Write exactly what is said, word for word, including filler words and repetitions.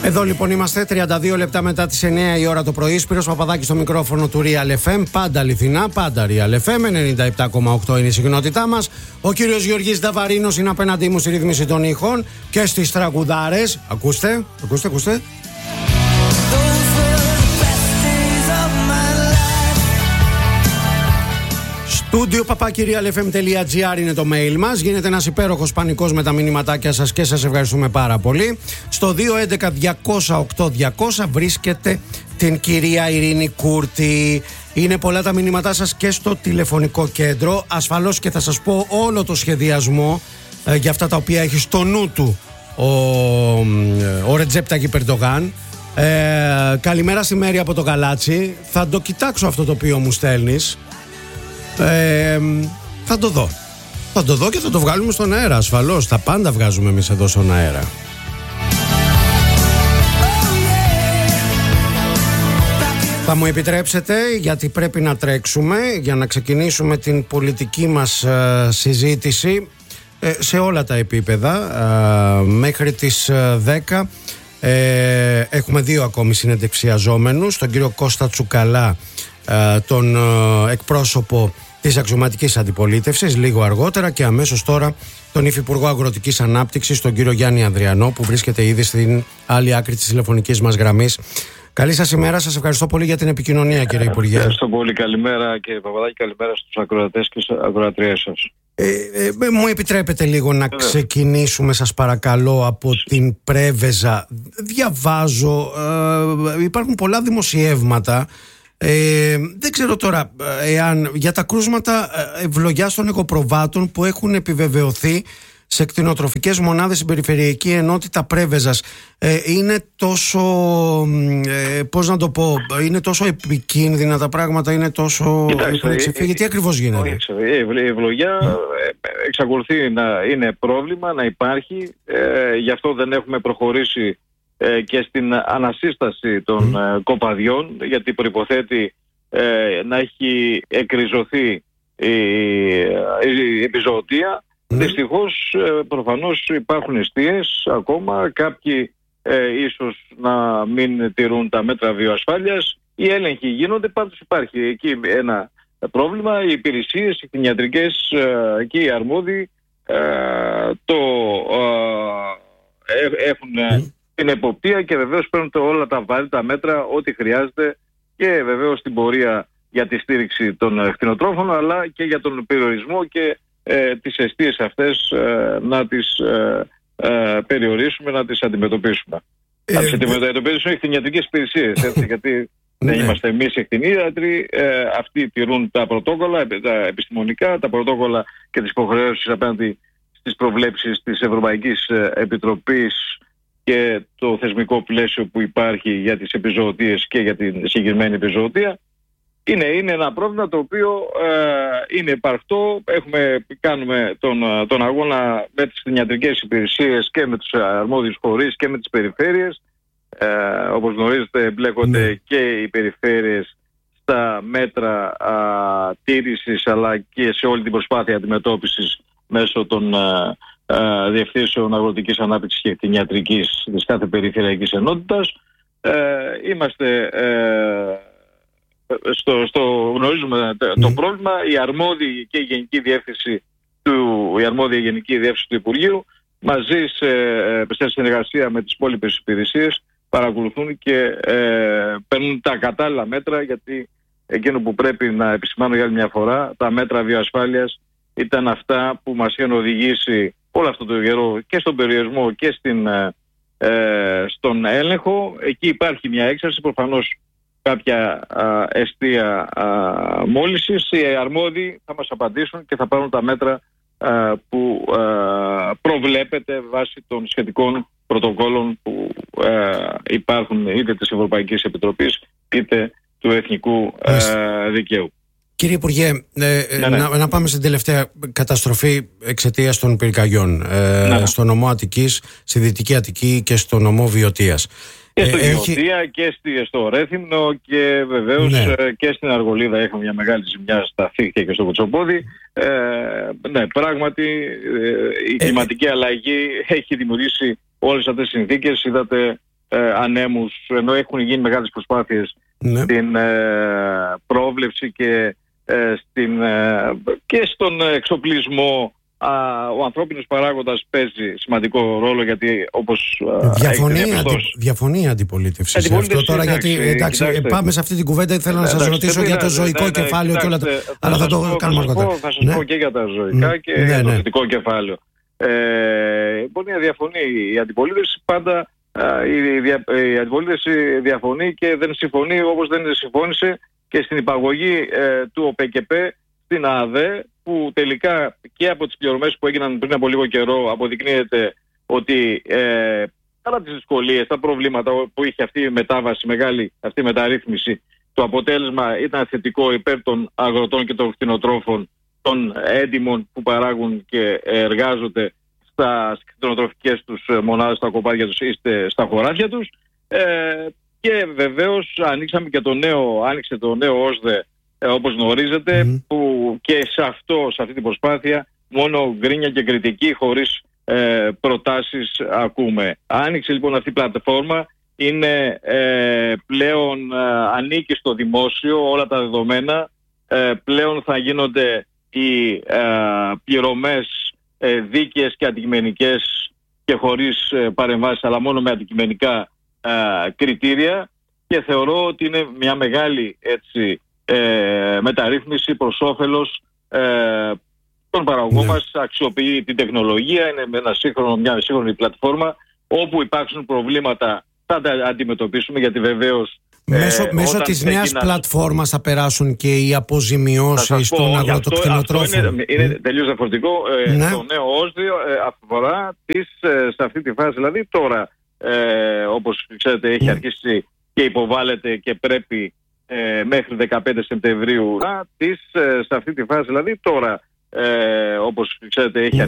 Εδώ λοιπόν είμαστε, τριάντα δύο λεπτά μετά τις εννιά η ώρα το πρωί. Σπύρος Παπαδάκης στο μικρόφωνο του Real εφ εμ. Πάντα αληθινά, πάντα Real εφ εμ. ενενήντα επτά κόμμα οκτώ είναι η συχνότητά μας. Ο κύριος Γεωργής Νταβαρίνος είναι απέναντί μου στη ρύθμιση των ήχων και στις τραγουδάρες. Ακούστε, ακούστε, ακούστε. Studio παπάκι real f m dot g r είναι το mail μας. Γίνεται ένας υπέροχος πανικός με τα μηνυματάκια σας και σας ευχαριστούμε πάρα πολύ. Στο δύο έντεκα διακόσια οκτώ διακόσια βρίσκεται την κυρία Ειρήνη Κούρτη. Είναι πολλά τα μηνύματά σας και στο τηλεφωνικό κέντρο. Ασφαλώς και θα σας πω όλο το σχεδιασμό ε, για αυτά τα οποία έχει στο νου του ο, ο Ρετζέπ Ταγιπ Ερντογάν. Ε, καλημέρα στη Μέρη από το Γαλάτσι. Θα το κοιτάξω αυτό το οποίο μου στέλνεις. Ε, θα το δω. Θα το δω και θα το βγάλουμε στον αέρα. Ασφαλώς, τα πάντα βγάζουμε εμείς εδώ στον αέρα. Θα μου επιτρέψετε, γιατί πρέπει να τρέξουμε για να ξεκινήσουμε την πολιτική μας ε, συζήτηση ε, σε όλα τα επίπεδα. Ε, μέχρι τις ε, δέκα ε, έχουμε δύο ακόμη συνεντευξιαζόμενους, τον κύριο Κώστα Τσουκαλά, ε, τον ε, εκπρόσωπο της αξιωματικής αντιπολίτευσης, λίγο αργότερα, και αμέσως τώρα τον Υφυπουργό Αγροτικής Ανάπτυξης, τον κύριο Γιάννη Ανδριανό, που βρίσκεται ήδη στην άλλη άκρη της τηλεφωνικής μας γραμμής. Καλή σας ημέρα, σας ευχαριστώ πολύ για την επικοινωνία, κύριε Υπουργέ. Ευχαριστώ πολύ, καλημέρα κύριε Παπαδάκη, καλημέρα στους ακροατές και στις ακροατριές σας. Ε, ε, μου επιτρέπετε λίγο να ξεκινήσουμε, σας παρακαλώ, από την Πρέβεζα. Διαβάζω, ε, υπάρχουν πολλά δημοσιεύματα. Ε, δεν ξέρω τώρα εάν για τα κρούσματα ευλογιάς των εγωπροβάτων που έχουν επιβεβαιωθεί σε κτηνοτροφικές μονάδες στην Περιφερειακή Ενότητα Πρέβεζας ε, είναι τόσο, ε, πώς να το πω, είναι τόσο επικίνδυνα τα πράγματα, είναι τόσο εξεφή, γιατί ακριβώς γίνεται? Η ευλογιά εξακολουθεί να είναι πρόβλημα, να υπάρχει, ε, γι' αυτό δεν έχουμε προχωρήσει ε, και στην ανασύσταση των mm. ε, κοπαδιών, γιατί προϋποθέτει ε, να έχει εκριζωθεί η, η επιζωοτία. Mm. Δυστυχώς ε, προφανώς υπάρχουν εστίες ακόμα, κάποιοι ε, ίσως να μην τηρούν τα μέτρα βιοασφάλειας, οι έλεγχοι γίνονται, πάντως υπάρχει εκεί ένα πρόβλημα, οι υπηρεσίες, οι κτηνιατρικές ε, και οι αρμόδιοι ε, το ε, έχουν mm. την εποπτεία και βεβαίως παίρνουν όλα τα βαρύτα μέτρα, ό,τι χρειάζεται, και βεβαίως την πορεία για τη στήριξη των κτηνοτρόφων, αλλά και για τον περιορισμό και ε, τις εστίες αυτές ε, να τις ε, ε, περιορίσουμε, να τις αντιμετωπίσουμε. Ε, να τις αντιμετωπίσουμε οι κτηνιατρικές υπηρεσίες, έτσι, γιατί δεν είμαστε εμείς οι κτηνίατροι, ε, αυτοί τηρούν τα πρωτόκολλα, τα επιστημονικά, τα πρωτόκολλα και τις υποχρεώσεις απέναντι στις προβλέψεις της Ευρωπαϊκής Επιτροπής και το θεσμικό πλαίσιο που υπάρχει για τις επιζωοτίες και για την συγκεκριμένη επιζωοτία. Είναι, είναι ένα πρόβλημα το οποίο ε, είναι υπαρκτό. Έχουμε, κάνουμε τον, τον αγώνα με τις κτηνιατρικές υπηρεσίες και με τους αρμόδιους φορείς και με τις περιφέρειες. Ε, όπως γνωρίζετε, μπλέκονται mm. και οι περιφέρειες στα μέτρα α, τήρησης, αλλά και σε όλη την προσπάθεια αντιμετώπισης μέσω των α, α, διευθύνσεων αγροτικής ανάπτυξης και κτηνιατρικής της κάθε περιφερειακής ενότητας. Ε, είμαστε... Ε, Στο, στο, γνωρίζουμε το mm. πρόβλημα. Η αρμόδια και η Γενική Διεύθυνση του, η αρμόδια Γενική Διεύθυνση του Υπουργείου, μαζί σε, σε συνεργασία με τις υπόλοιπες υπηρεσίες, παρακολουθούν και ε, παίρνουν τα κατάλληλα μέτρα, γιατί εκείνο που πρέπει να επισημάνω για άλλη μια φορά, τα μέτρα βιοασφάλειας ήταν αυτά που μας είχαν οδηγήσει όλο αυτό το καιρό και στον περιορισμό και στην, ε, στον έλεγχο. Εκεί υπάρχει μια έξαρση, προφανώς κάποια α, εστία α, μόλυσης. Οι αρμόδιοι θα μας απαντήσουν και θα πάρουν τα μέτρα α, που α, προβλέπεται βάσει των σχετικών πρωτοκόλων που α, υπάρχουν είτε της Ευρωπαϊκής Επιτροπής είτε του Εθνικού α, Δικαίου. Κύριε Υπουργέ, ε, ναι, ναι. Να, να πάμε στην τελευταία καταστροφή εξαιτίας των πυρκαγιών ε, ναι, ναι. στο νομό Αττικής, στη Δυτική Αττική και στο νομό Βιωτίας. Και στο Βιωτία έχει... και στο Ρέθυμνο και βεβαίως ναι. και στην Αργολίδα έχουμε μια μεγάλη ζημιά στα Φίχτια και στο Κοτσοπόδι. Ε, ναι, πράγματι ε, η κλιματική ε... αλλαγή έχει δημιουργήσει όλες αυτές τις συνθήκες. Είδατε ε, ανέμους, ενώ έχουν γίνει μεγάλες προσπάθειες ναι. στην ε, πρόβλεψη και, ε, στην, ε, και στον εξοπλισμό. Α, ο ανθρώπινος παράγοντας παίζει σημαντικό ρόλο, γιατί όπως διαφωνεί, αντι, διαφωνεί η αντιπολίτευση σε αυτό τώρα, εντάξει, γιατί εντάξει, κοιτάξτε, πάμε σε αυτή την κουβέντα. Ήθελα να σας ρωτήσω για το ζωικό ναι, κεφάλαιο ναι, και όλα τα... κοιτάξτε, αλλά θα, θα το πω, κάνουμε αργότερα. Θα σας ναι. πω και για τα ζωικά ναι. και ναι, για το ναι. θετικό κεφάλαιο. Ε, μπορεί να διαφωνεί η αντιπολίτευση, πάντα η, δια, η αντιπολίτευση διαφωνεί και δεν συμφωνεί, όπως δεν συμφώνησε και στην υπαγωγή ε, του ΟΠΕΚΕΠΕ στην ΑΔΕ, που τελικά και από τις πληρωμές που έγιναν πριν από λίγο καιρό αποδεικνύεται ότι ε, παρά τις δυσκολίες, τα προβλήματα που είχε αυτή η μετάβαση, μεγάλη αυτή η μεταρρύθμιση, το αποτέλεσμα ήταν θετικό υπέρ των αγροτών και των κτηνοτρόφων, των έντιμων που παράγουν και εργάζονται στα κτηνοτροφικές τους μονάδες, στα κοπάδια τους ή στα χωράφια τους. Ε, και βεβαίως ανοίξαμε και το νέο, άνοιξε το νέο ΩΣΔΕ, Ε, όπως γνωρίζετε, mm. που και σε αυτό, σε αυτή την προσπάθεια, μόνο γκρίνια και κριτική, χωρίς ε, προτάσεις ακούμε. Άνοιξε λοιπόν αυτή η πλατφόρμα, είναι ε, πλέον ε, ανήκει στο δημόσιο όλα τα δεδομένα, ε, πλέον θα γίνονται οι ε, πληρωμές ε, δίκαιες και αντικειμενικές και χωρίς ε, παρεμβάσεις, αλλά μόνο με αντικειμενικά ε, κριτήρια, και θεωρώ ότι είναι μια μεγάλη έτσι Ε, μεταρρύθμιση προς όφελος ε, των παραγωγών ναι. μας. Αξιοποιεί την τεχνολογία, είναι με ένα σύγχρονο, μια σύγχρονη πλατφόρμα. Όπου υπάρξουν προβλήματα θα τα αντιμετωπίσουμε, γιατί βεβαίως μέσω, ε, μέσω της νέας έγιναν... πλατφόρμας θα περάσουν και οι αποζημιώσεις των αγροτοκτηνοτρόφων. Είναι, είναι mm. τελείως διαφορετικό. Ε, ναι. Το νέο ΩΣΔΕ ε, αφορά τις, ε, σε αυτή τη φάση, δηλαδή τώρα ε, όπως ξέρετε έχει mm. αρχίσει και υποβάλλεται και πρέπει Ε, μέχρι δεκαπέντε Σεπτεμβρίου, της, ε, σε αυτή τη φάση, δηλαδή τώρα, ε, όπως ξέρετε έχει